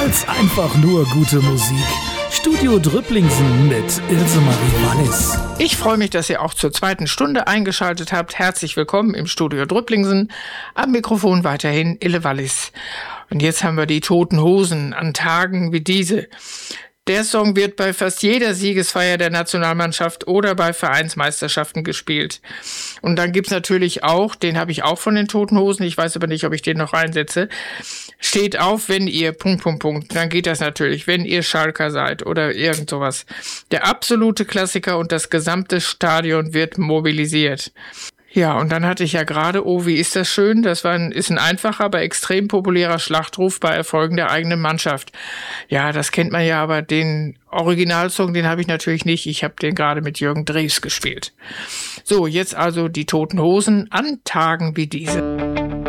als einfach nur gute Musik. Studio Drüpplingsen mit Ilse Marie Wallis. Ich freue mich, dass ihr auch zur zweiten Stunde eingeschaltet habt. Herzlich willkommen im Studio Drüpplingsen. Am Mikrofon weiterhin Ille Wallis. Und jetzt haben wir die Toten Hosen an Tagen wie diese. Der Song wird bei fast jeder Siegesfeier der Nationalmannschaft oder bei Vereinsmeisterschaften gespielt. Und dann gibt's natürlich auch, den habe ich auch von den Toten Hosen, ich weiß aber nicht, ob ich den noch reinsetze, steht auf, wenn ihr ... Dann geht das natürlich, wenn ihr Schalker seid oder irgend sowas. Der absolute Klassiker und das gesamte Stadion wird mobilisiert. Ja, und dann hatte ich ja gerade, oh, wie ist das schön, ist ein einfacher, aber extrem populärer Schlachtruf bei Erfolgen der eigenen Mannschaft. Ja, das kennt man ja, aber den Originalsong, den habe ich natürlich nicht. Ich habe den gerade mit Jürgen Drews gespielt. So, jetzt also die Toten Hosen an Tagen wie diese.